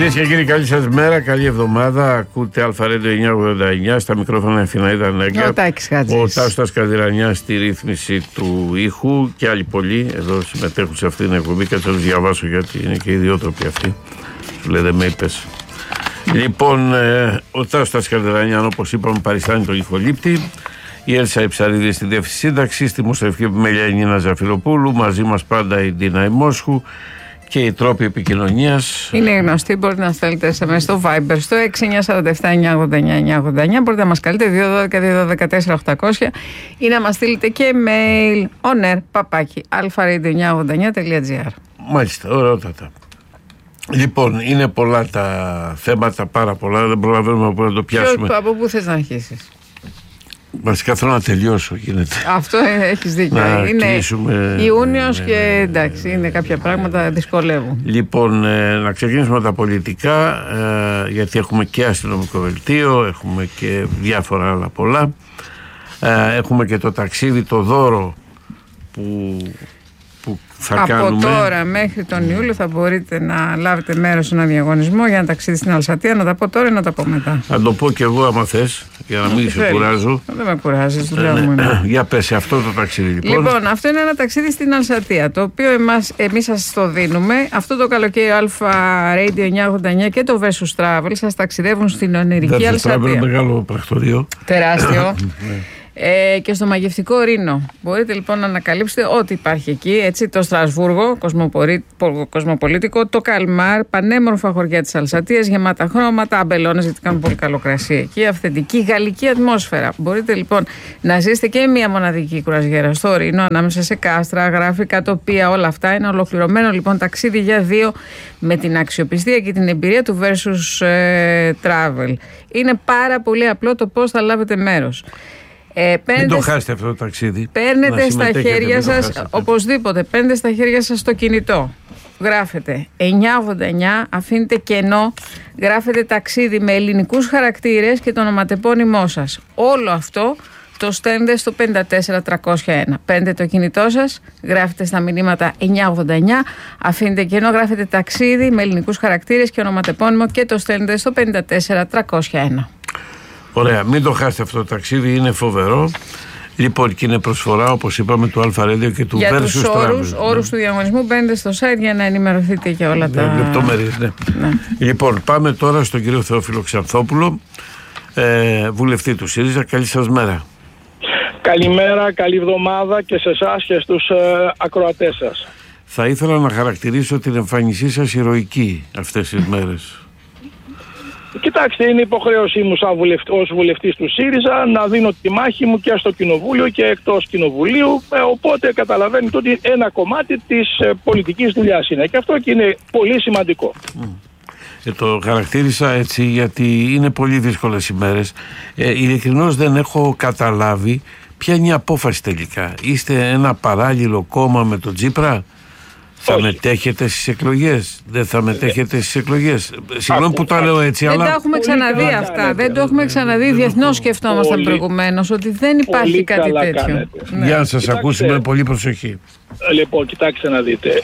Κυρίες και κύριοι, καλή σας μέρα, καλή εβδομάδα. Ακούτε Αλφα-Radio 989, στα μικρόφωνα Αθηναίδα Νέγκα. Ο Τάστας Καδηρανιάς στη ρύθμιση του ήχου και άλλοι πολλοί εδώ συμμετέχουν σε αυτήν την εκπομπή. Και θα τους διαβάσω γιατί είναι και ιδιότροποι αυτοί. Σου λέτε με είπες. Λοιπόν, ο Τάστας Καδηρανιάν, όπως είπαμε, παριστάνει τον ηχολήπτη. Η Έλσα Υψαρίδη στη διεύθυνση σύνταξη, στη μουσική επιμέλεια η Νίνα Ζαφυροπούλου. Μαζί μας πάντα η Ντίνα Ημόσχου. Και οι τρόποι επικοινωνίας είναι γνωστοί. Μπορείτε να στέλνετε SMS στο Viber στο 6947-989-989. Μπορείτε να μας καλείτε 212-214-800 ή να μας στείλετε και mail oner@alfaradio989.gr. Μάλιστα, ωραιότατα. Λοιπόν, είναι πολλά τα θέματα, πάρα πολλά. Δεν προλαβαίνουμε να το πιάσουμε. Από πού θες να αρχίσεις? Βασικά θέλω να τελειώσω, γίνεται. Αυτό έχεις δίκιο. Είναι Ιούνιος και εντάξει, είναι κάποια πράγματα δυσκολεύουν. Λοιπόν, να ξεκινήσουμε τα πολιτικά, γιατί έχουμε και αστυνομικό δελτίο, έχουμε και διάφορα άλλα πολλά. Έχουμε και το ταξίδι, το δώρο που θα κάνουμε. Από τώρα μέχρι τον Ιούλιο θα μπορείτε να λάβετε μέρος σε ένα διαγωνισμό για ένα ταξίδι στην Αλσατία. Να τα πω τώρα ή να τα πω μετά? Θα το πω κι εγώ άμα θες, για να μην σε κουράζω. Δεν με κουράζεις, δουλειά μου είναι. Για πες αυτό το ταξίδι λοιπόν. Αυτό είναι ένα ταξίδι στην Αλσατία, το οποίο εμείς σας το δίνουμε. Αυτό το καλοκαίρι Αλφα-Radio 989 και το Versus Travel σας ταξιδεύουν στην ονειρική Αλσατία. Versus Travel, μεγάλο πρακτορείο. Τεράστιο. Και στο μαγευτικό Ρήνο. Μπορείτε λοιπόν να ανακαλύψετε ό,τι υπάρχει εκεί, έτσι, το Στρασβούργο, κοσμοπολίτικο, το Καλμάρ, πανέμορφα χωριά της Αλσατίας, γεμάτα χρώματα, αμπελώνες, γιατί κάνουν πολύ καλοκρασία εκεί, αυθεντική γαλλική ατμόσφαιρα. Μπορείτε λοιπόν να ζήσετε και μια μοναδική κουραζιέρα στο Ρήνο, ανάμεσα σε κάστρα, γράφικα, τοπία, όλα αυτά. Είναι ολοκληρωμένο λοιπόν ταξίδι για δύο με την αξιοπιστία και την εμπειρία του Versus Travel. Είναι πάρα πολύ απλό το πώς θα λάβετε μέρος. Μην το χάσετε αυτό το ταξίδι. Παίρνετε στα χέρια σας, οπωσδήποτε, παίρνετε στα χέρια σας το κινητό. Γράφετε 989, αφήνετε κενό, γράφετε ταξίδι με ελληνικούς χαρακτήρες και το ονοματεπώνυμό σας. Όλο αυτό το στέλνετε στο 54301. Παίρνετε το κινητό σας, γράφετε στα μηνύματα 989, αφήνετε κενό, γράφετε ταξίδι με ελληνικούς χαρακτήρες και ονοματεπώνυμο και το στέλνετε στο 54301. Ωραία, μην το χάσετε αυτό το ταξίδι, είναι φοβερό. Λοιπόν, και είναι προσφορά, όπως είπαμε, του Αλφα-Radio και του Versus Travel. Για τους όρους του διαγωνισμού μπαίνετε στο site για να ενημερωθείτε και όλα τα λεπτομέρειες. Ναι. Λοιπόν, πάμε τώρα στον κύριο Θεόφιλο Ξανθόπουλο, βουλευτή του ΣΥΡΙΖΑ. Καλή σας μέρα. Καλημέρα, καλή εβδομάδα και σε εσάς και στους ακροατές σας. Θα ήθελα να χαρακτηρίσω την εμφάνισή σας ηρωική αυτές τις μέρες. Κοιτάξτε, είναι υποχρέωσή μου ως βουλευτής του ΣΥΡΙΖΑ να δίνω τη μάχη μου και στο Κοινοβούλιο και εκτός Κοινοβουλίου, οπότε καταλαβαίνετε ότι ένα κομμάτι της πολιτικής δουλειάς είναι και αυτό και είναι πολύ σημαντικό. Το χαρακτήρισα έτσι γιατί είναι πολύ δύσκολες ημέρες. Ειλικρινώς δεν έχω καταλάβει ποια είναι η απόφαση τελικά. Είστε ένα παράλληλο κόμμα με τον Τσίπρα? Θα μετέχετε στις εκλογές? Δεν θα μετέχετε στις εκλογές? Συγγνώμη που τα λέω έτσι, αλλά... Δεν τα έχουμε ξαναδεί αυτά. Δεν το έχουμε ξαναδεί. Διεθνώς σκεφτόμασταν προηγουμένως ότι δεν υπάρχει κάτι τέτοιο. Ναι. Για να σας ακούσουμε με πολύ προσοχή. Λοιπόν, κοιτάξτε να δείτε.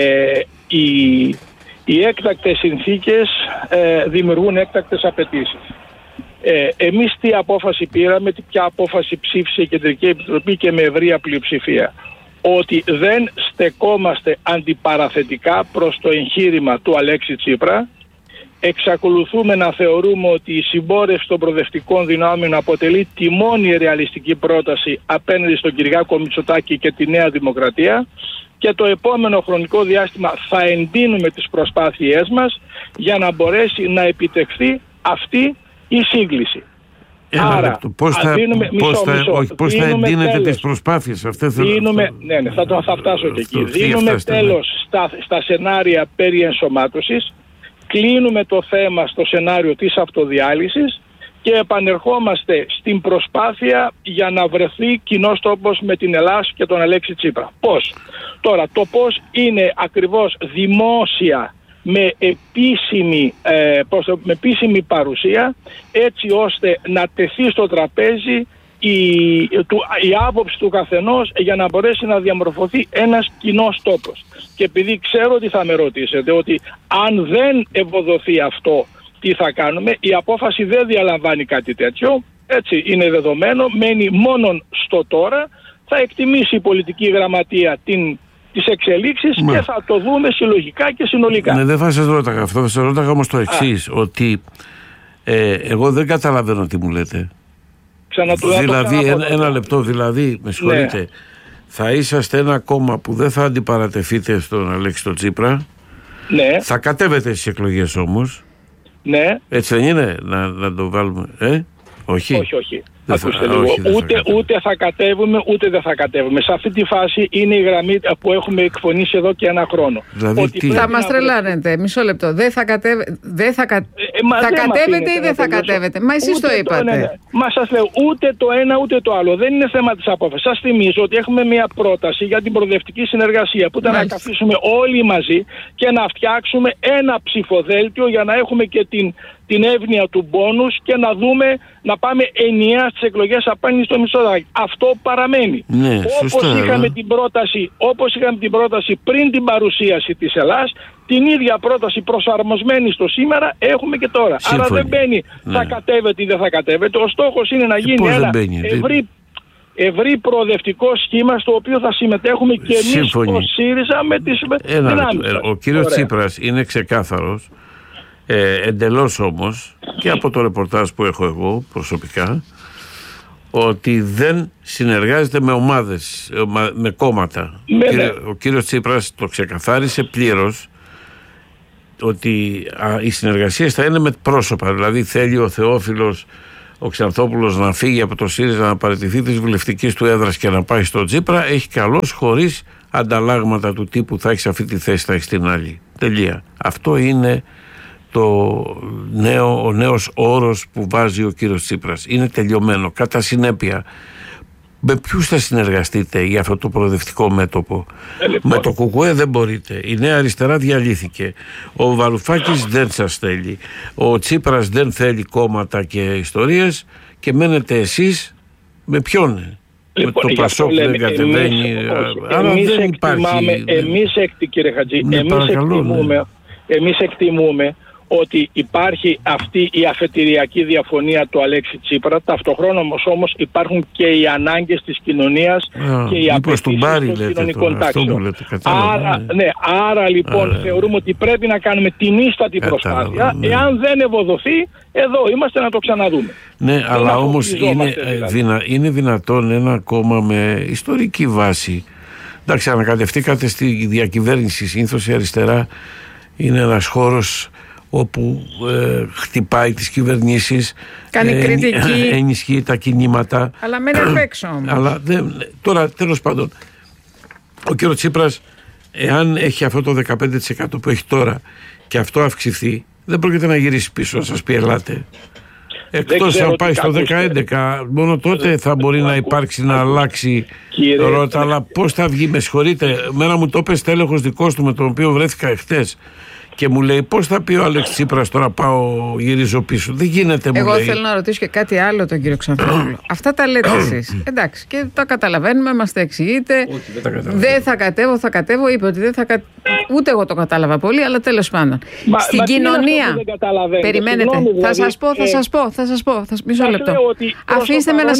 Οι έκτακτες συνθήκες δημιουργούν έκτακτες απαιτήσεις. Εμείς τι απόφαση πήραμε, ποια απόφαση ψήφισε η Κεντρική Επιτροπή και με ευρεία πλειοψηφία? Ότι δεν στεκόμαστε αντιπαραθετικά προς το εγχείρημα του Αλέξη Τσίπρα. Εξακολουθούμε να θεωρούμε ότι η συμπόρευση των προοδευτικών δυνάμεων αποτελεί τη μόνη ρεαλιστική πρόταση απέναντι στον Κυριάκο Μητσοτάκη και τη Νέα Δημοκρατία, και το επόμενο χρονικό διάστημα θα εντείνουμε τις προσπάθειές μας για να μπορέσει να επιτευχθεί αυτή η σύγκληση. Άρα, πώς θα εντείνετε τις προσπάθειες αυτές? Θα φτάσω και εκεί. Δίνουμε τέλος στα σενάρια περί ενσωμάτωσης, κλείνουμε το θέμα στο σενάριο της αυτοδιάλυσης και επανερχόμαστε στην προσπάθεια για να βρεθεί κοινός τόπος με την Ελλάδα και τον Αλέξη Τσίπρα. Πώς? Τώρα, το πώς είναι ακριβώς δημόσια, με επίσημη παρουσία, έτσι ώστε να τεθεί στο τραπέζι η άποψη του καθενός για να μπορέσει να διαμορφωθεί ένας κοινός τόπος. Και επειδή ξέρω ότι θα με ρωτήσετε ότι αν δεν ευοδοθεί αυτό τι θα κάνουμε, η απόφαση δεν διαλαμβάνει κάτι τέτοιο, έτσι είναι δεδομένο, μένει μόνον στο τώρα, θα εκτιμήσει η πολιτική γραμματεία τις εξελίξεις και θα το δούμε συλλογικά και συνολικά. Ναι, δεν θα σας ρώταγα αυτό, θα σας ρώταγα όμως το εξής, ότι εγώ δεν καταλαβαίνω τι μου λέτε. Δηλαδή, ένα λεπτό, δηλαδή, με συγχωρείτε, θα είσαστε ένα κόμμα που δεν θα αντιπαρατεθείτε στον Αλέξη τον Τσίπρα, θα κατέβετε στις εκλογές όμως, έτσι δεν είναι, να το βάλουμε, όχι. Όχι. Ακούστε λίγο. Ούτε θα κατέβουμε, ούτε δεν θα κατέβουμε. Σε αυτή τη φάση είναι η γραμμή που έχουμε εκφωνήσει εδώ και ένα χρόνο. Δηλαδή, θα μας τρελάνετε. Μισό λεπτό. Θα κατέβετε ή δεν θα κατέβετε? Μα εσείς το είπατε. Μα σας λέω, ούτε το ένα ούτε το άλλο. Δεν είναι θέμα της απόφασης. Σας θυμίζω ότι έχουμε μια πρόταση για την προοδευτική συνεργασία που ήταν να καθίσουμε όλοι μαζί και να φτιάξουμε ένα ψηφοδέλτιο για να έχουμε και την εύνοια του μπόνους και να δούμε να πάμε ενιαία στις εκλογές απέναντι στο Μητσοτάκη. Αυτό παραμένει. Όπως είχαμε την πρόταση πριν την παρουσίαση της Ελλάς, την ίδια πρόταση προσαρμοσμένη στο σήμερα έχουμε και τώρα. Άρα δεν μπαίνει θα κατέβεται ή δεν θα κατέβεται. Ο στόχος είναι να γίνει ένα ευρύ προοδευτικό σχήμα στο οποίο θα συμμετέχουμε και εμείς ως ΣΥΡΙΖΑ με τις δυνάμεις. Ο κύριος Τσίπρας είναι ξεκάθαρος, εντελώς όμως, και από το ρεπορτάζ που έχω εγώ προσωπικά, ότι δεν συνεργάζεται με ομάδες, με κόμματα. Ο κύριος Τσίπρας το ξεκαθάρισε πλήρως ότι οι συνεργασίες θα είναι με πρόσωπα. Δηλαδή θέλει ο Θεόφιλος, ο Ξανθόπουλος να φύγει από το ΣΥΡΙΖΑ, να παραιτηθεί της βουλευτικής του έδρας και να πάει στο Τσίπρα, έχει καλώς, χωρίς ανταλλάγματα του τύπου θα έχει αυτή τη θέση, θα έχει την άλλη. Τελεία. Αυτό είναι ο νέος όρος που βάζει ο κύριος Τσίπρας. Είναι τελειωμένο. Κατά συνέπεια, με ποιους θα συνεργαστείτε για αυτό το προοδευτικό μέτωπο? Με το ΚΚΕ δεν μπορείτε. Η Νέα Αριστερά διαλύθηκε. Ο Βαρουφάκης δεν σας θέλει. Ο Τσίπρας δεν θέλει κόμματα και ιστορίες και μένετε εσείς με ποιον? Με το Πασόκ δεν κατεβαίνει. Άρα δεν υπάρχει. Κύριε Χατζή, εμείς εκτιμούμε ότι υπάρχει αυτή η αφετηριακή διαφωνία του Αλέξη Τσίπρα. Ταυτοχρόνως όμως υπάρχουν και οι ανάγκες της κοινωνίας και οι απαιτήσεις των κοινωνικών τάξεων. Άρα λοιπόν θεωρούμε ότι πρέπει να κάνουμε την ίστατη προσπάθεια. Εάν δεν ευοδοθεί, εδώ είμαστε να το ξαναδούμε. Ναι, αλλά όμως είναι δυνατόν ένα κόμμα με ιστορική βάση? Εντάξει, ανακατευτήκατε στη διακυβέρνηση. Συνήθως η αριστερά είναι ένας χώρος όπου χτυπάει τις κυβερνήσεις, κάνει κριτική, ενισχύει τα κινήματα, αλλά μένει απ' έξω όμως. Αλλά τώρα τέλος πάντων ο κ. Τσίπρας, εάν έχει αυτό το 15% που έχει τώρα και αυτό αυξηθεί, δεν πρόκειται να γυρίσει πίσω να σας πει ελάτε. Εκτός αν πάει στο 10-11, μόνο τότε θα μπορεί να υπάρξει, να αλλάξει ρότα. Αλλά πώς θα βγει? Με συγχωρείτε, μέρα μου το είπε τέλεχος δικός του με τον οποίο βρέθηκα εχθές και μου λέει πώς θα πει ο Αλέξη Τσίπρας τώρα γυρίζω πίσω? Δεν γίνεται, μου λέει. Εγώ θέλω να ρωτήσω και κάτι άλλο τον κύριο Ξανθόπουλο. Αυτά τα λέτε εσείς. Εντάξει, και τα καταλαβαίνουμε, μας τα εξηγείτε. Δεν θα κατέβω, θα κατέβω. Είπε ότι δεν θα κατέβω. Ούτε εγώ το κατάλαβα πολύ, αλλά τέλος πάντων. Στην κοινωνία. Περιμένετε. Θα σας πω. Μισό λεπτό. Αφήστε με να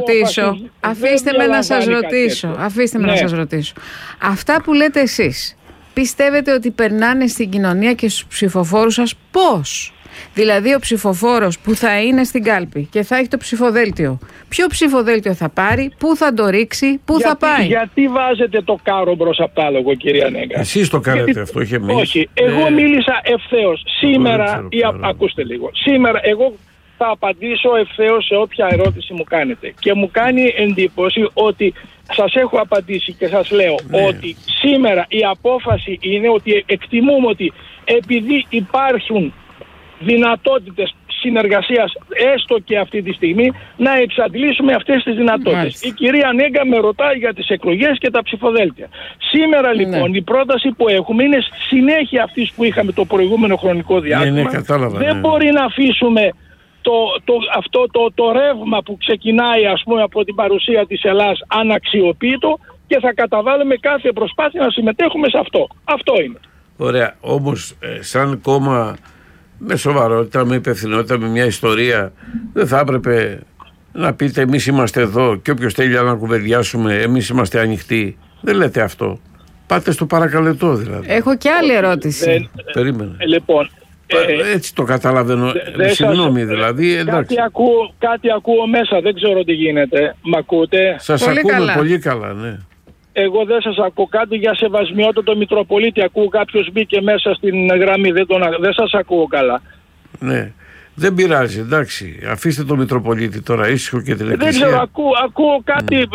σας ρωτήσω. Αυτά που λέτε εσείς, πιστεύετε ότι περνάνε στην κοινωνία και στους ψηφοφόρους σας πώς? Δηλαδή ο ψηφοφόρος που θα είναι στην κάλπη και θα έχει το ψηφοδέλτιο, ποιο ψηφοδέλτιο θα πάρει, πού θα το ρίξει, πού θα πάει? Γιατί βάζετε το κάρο μπρος απ' τα άλογο, κυρία Νέγκα? Εσείς το κάνετε αυτό, είχε μιλήσει. Όχι, εγώ μίλησα ευθέως. Σήμερα, ακούστε λίγο, σήμερα εγώ θα απαντήσω ευθέως σε όποια ερώτηση μου κάνετε. Και μου κάνει εντύπωση ότι σας έχω απαντήσει και σας λέω ότι σήμερα η απόφαση είναι ότι εκτιμούμε ότι επειδή υπάρχουν δυνατότητες συνεργασίας, έστω και αυτή τη στιγμή, να εξαντλήσουμε αυτές τις δυνατότητες. Μάλιστα. Η κυρία Νέγκα με ρωτάει για τις εκλογές και τα ψηφοδέλτια. Σήμερα λοιπόν η πρόταση που έχουμε είναι συνέχεια αυτής που είχαμε το προηγούμενο χρονικό διάστημα. Κατάλαβα, δεν μπορεί να αφήσουμε το ρεύμα που ξεκινάει, ας πούμε, από την παρουσία της Ελλάδας αναξιοποιητό και θα καταβάλουμε κάθε προσπάθεια να συμμετέχουμε σε αυτό. Αυτό είναι. Ωραία. Όμως σαν κόμμα με σοβαρότητα, με υπευθυνότητα, με μια ιστορία, δεν θα έπρεπε να πείτε εμείς είμαστε εδώ και όποιος θέλει να κουβεντιάσουμε, εμείς είμαστε ανοιχτοί? Δεν λέτε αυτό. Πάτε στο παρακαλετό δηλαδή. Έχω και άλλη ερώτηση. Περίμενε. Λοιπόν, έτσι το καταλαβαίνω. Συγγνώμη δηλαδή. Κάτι ακούω μέσα, δεν ξέρω τι γίνεται. Μ' ακούτε? Σας ακούμε πολύ καλά, ναι. Εγώ δεν σας ακούω. Κάτι για σεβασμιότατο Μητροπολίτη. Ακούω κάποιος μπήκε μέσα στην γραμμή. Δεν σας ακούω καλά. Ναι. Δεν πειράζει, εντάξει. Αφήστε το Μητροπολίτη τώρα ήσυχο και την εκκλησία. Δεν ξέρω, ακούω κάτι.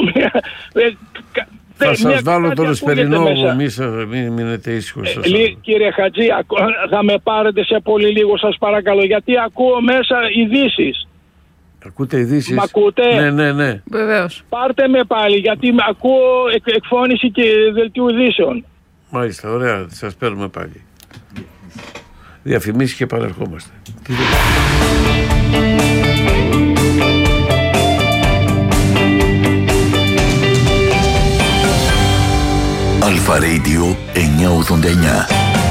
Θα σας βάλω τον εσπερινό, μην μείνετε ήσυχος. Κύριε Χατζή, θα με πάρετε σε πολύ λίγο, σας παρακαλώ, γιατί ακούω μέσα ειδήσεις. Ακούτε ειδήσεις? Μ' ακούτε? Ναι. Βεβαίως. Πάρτε με πάλι, γιατί ακούω εκφώνηση και δελτίου ειδήσεων. Μάλιστα, ωραία, σας παίρνουμε πάλι. Διαφημίσεις και παρερχόμαστε. Αλφα Radio 989.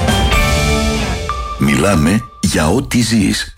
Μιλάμε για ό,τι ζεις.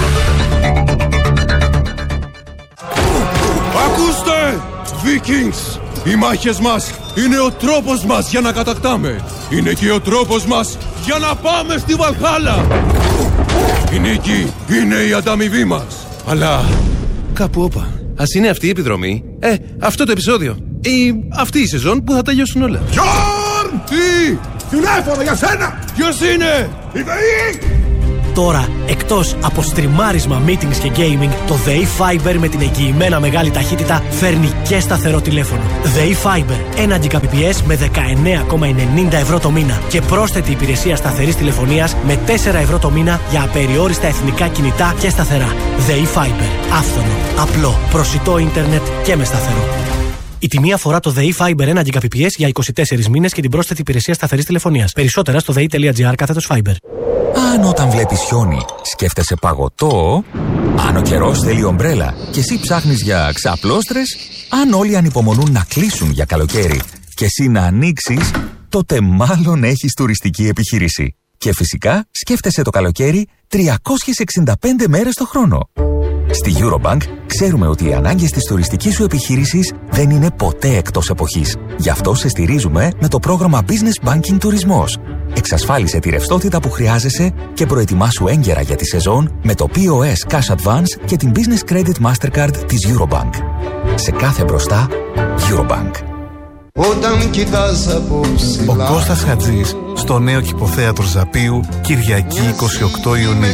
Ακούστε! Vikings! Οι μάχες μας είναι ο τρόπος μας για να κατακτάμε. Είναι και ο τρόπος μας για να πάμε στη Βαλχάλα. Η νίκη είναι η ανταμοιβή μας. Αλλά κάπου όπα. Ας είναι αυτή η επιδρομή, αυτό το επεισόδιο ή αυτή η σεζόν που θα τελειώσουν όλα. Γιόρν! Τι! Τηλέφωνο για σένα! Ποιος είναι? Η ΔΕΗ! Τώρα, εκτός από στριμάρισμα, meetings και gaming, το ΔΕΗ Fiber με την εγγυημένα μεγάλη ταχύτητα φέρνει και σταθερό τηλέφωνο. ΔΕΗ Fiber, 1 Gbps με 19,90 ευρώ το μήνα και πρόσθετη υπηρεσία σταθερής τηλεφωνίας με 4 ευρώ το μήνα για απεριόριστα εθνικά κινητά και σταθερά. ΔΕΗ Fiber, άφθονο, απλό, προσιτό ίντερνετ και με σταθερό. Η τιμή αφορά το ΔΕΗ Fiber 1 Gbps για 24 μήνες και την πρόσθετη υπηρεσία σταθερής τηλεφωνίας. Περισσότερα στο dei.gr/Fiber. Αν όταν βλέπεις χιόνι σκέφτεσαι παγωτό, αν ο καιρός θέλει ομπρέλα και εσύ ψάχνεις για ξαπλώστρες, αν όλοι ανυπομονούν να κλείσουν για καλοκαίρι και εσύ να ανοίξεις, τότε μάλλον έχεις τουριστική επιχείρηση. Και φυσικά σκέφτεσαι το καλοκαίρι 365 μέρες το χρόνο. Στη Eurobank ξέρουμε ότι οι ανάγκες της τουριστικής σου επιχείρησης δεν είναι ποτέ εκτός εποχής. Γι' αυτό σε στηρίζουμε με το πρόγραμμα Business Banking Τουρισμός. Εξασφάλισε τη ρευστότητα που χρειάζεσαι και προετοιμάσου έγκαιρα για τη σεζόν με το POS Cash Advance και την Business Credit Mastercard της Eurobank. Σε κάθε μπροστά, Eurobank. Όταν κοιτάς από ψηλά. Ο Κώστας Χατζής στο νέο κηποθέατρο Ζαπίου, Κυριακή 28 Ιουνίου.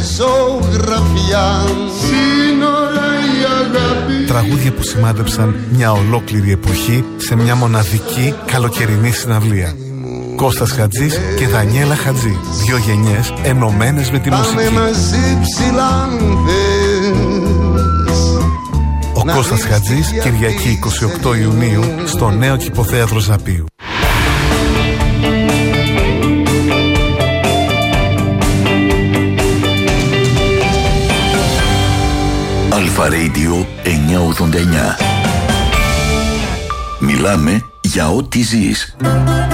Τραγούδια που σημάδεψαν μια ολόκληρη εποχή σε μια μοναδική καλοκαιρινή συναυλία. Κώστας Χατζής και Δανιέλα Χατζή. 2 γενιές ενωμένες με τη μουσική. Ο Κώστας Χατζής, Κυριακή 28 Ιουνίου, στο νέο κηποθέατρο Ζαπίου. Αλφα Radio 989. Μιλάμε για ό,τι ζεις.